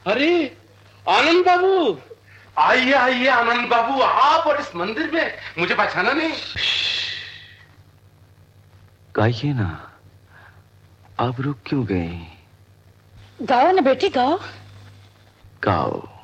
अरे आनंद बाबू, आइए आइए आनंद बाबू, आप और इस मंदिर में मुझे पहचाना नहीं? गाइए ना, आप रुक क्यों गए? गाओ ना बेटी, गाओ गाओ।